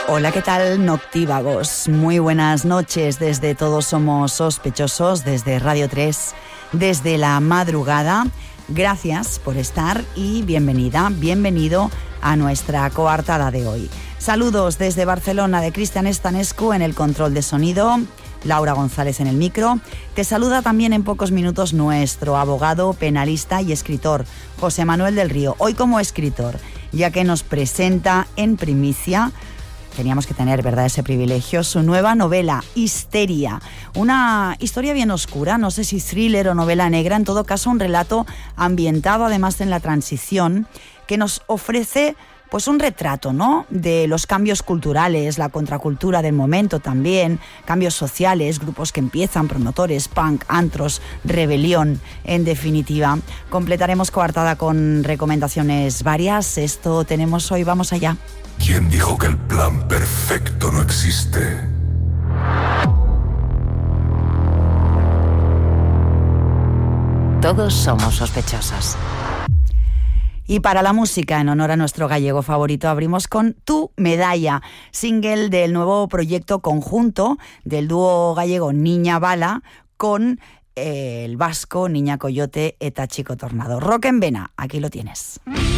Hola, ¿qué tal, noctívagos? Muy buenas noches desde Todos Somos Sospechosos, desde Radio 3, desde la madrugada. Gracias por estar y bienvenida, bienvenido a nuestra coartada de hoy. Saludos desde Barcelona de Cristian Estanescu en el control de sonido, Laura González en el micro. Te saluda también en pocos minutos nuestro abogado, penalista y escritor, José Manuel del Río. Hoy como escritor, ya que nos presenta en primicia, teníamos que tener, ¿verdad?, ese privilegio, su nueva novela, Histeria. Una historia bien oscura, no sé si thriller o novela negra, en todo caso un relato ambientado además en la transición, que nos ofrece pues un retrato, ¿no?, de los cambios culturales, la contracultura del momento también, cambios sociales, grupos que empiezan, promotores, punk, antros, rebelión, en definitiva. Completaremos coartada con recomendaciones varias. Esto tenemos hoy, vamos allá. ¿Quién dijo que el plan perfecto no existe? Todos somos sospechosos. Y para la música, en honor a nuestro gallego favorito, abrimos con Tu Medalla, single del nuevo proyecto conjunto del dúo gallego Niña Bala con el vasco Niña Coyote eta Chico Tornado. Rock en vena, aquí lo tienes.